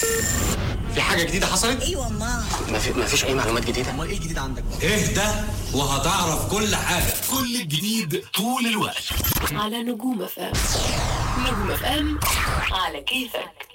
في حاجة جديدة حصلت؟ ايوه ما فيش أي معلومات جديدة. امال ايه الجديد عندك؟ اهدى وهتعرف كل حاجة. كل الجديد طول الوقت على نجوم FM. نجوم FM على كيفك.